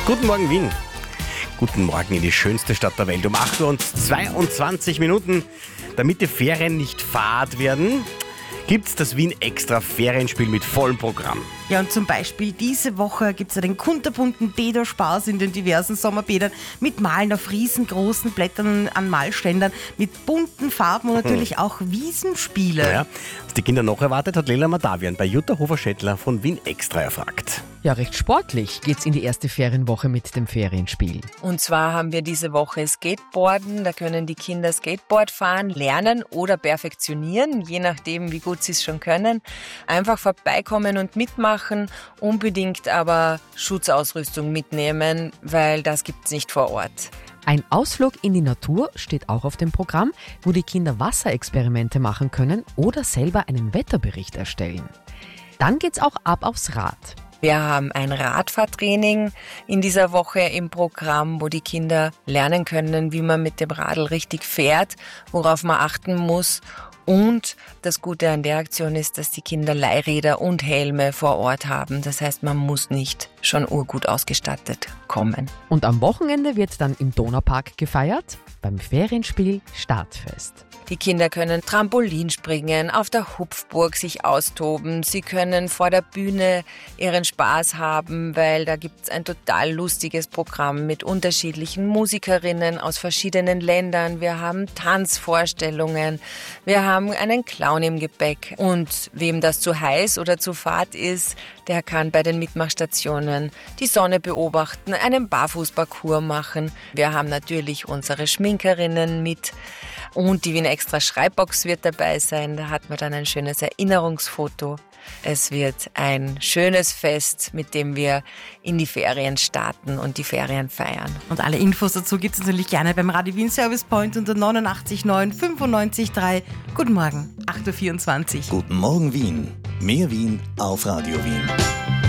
Guten Morgen, Wien. Guten Morgen in die schönste Stadt der Welt. Um 8 Uhr und 22 Minuten. Damit die Ferien nicht fad werden, gibt's das Wien Extra Ferienspiel mit vollem Programm. Ja, und zum Beispiel diese Woche gibt es ja den kunterbunten Bäderspaß in den diversen Sommerbädern mit Malen auf riesengroßen Blättern an Malständern, mit bunten Farben und natürlich auch Wiesenspiele. Ja, was die Kinder noch erwartet, hat Lela Madavian bei Jutta Hofer-Schettler von Wien Extra erfragt. Ja, recht sportlich geht's in die erste Ferienwoche mit dem Ferienspiel. Und zwar haben wir diese Woche Skateboarden. Da können die Kinder Skateboard fahren, lernen oder perfektionieren, je nachdem, wie gut sie es schon können. Einfach vorbeikommen und mitmachen, unbedingt aber Schutzausrüstung mitnehmen, weil das gibt's nicht vor Ort. Ein Ausflug in die Natur steht auch auf dem Programm, wo die Kinder Wasserexperimente machen können oder selber einen Wetterbericht erstellen. Dann geht's auch ab aufs Rad. Wir haben ein Radfahrtraining in dieser Woche im Programm, wo die Kinder lernen können, wie man mit dem Radl richtig fährt, worauf man achten muss. Und das Gute an der Aktion ist, dass die Kinder Leihräder und Helme vor Ort haben. Das heißt, man muss nicht schon urgut ausgestattet kommen. Und am Wochenende wird dann im Donaupark gefeiert, beim Ferienspiel Startfest. Die Kinder können Trampolin springen, auf der Hupfburg sich austoben. Sie können vor der Bühne ihren Spaß haben, weil da gibt's ein total lustiges Programm mit unterschiedlichen Musikerinnen aus verschiedenen Ländern. Wir haben Tanzvorstellungen, wir haben einen Clown im Gepäck. Und wem das zu heiß oder zu fad ist, der kann bei den Mitmachstationen die Sonne beobachten, einen Barfußparcours machen. Wir haben natürlich unsere Schminkerinnen mit und die Wien Extra Schreibbox wird dabei sein. Da hat man dann ein schönes Erinnerungsfoto. Es wird ein schönes Fest, mit dem wir in die Ferien starten und die Ferien feiern. Und alle Infos dazu gibt es natürlich gerne beim Radio Wien Service Point unter 89,9 95,3. Guten Morgen, 8.24 Uhr. Guten Morgen Wien. Mehr Wien auf Radio Wien.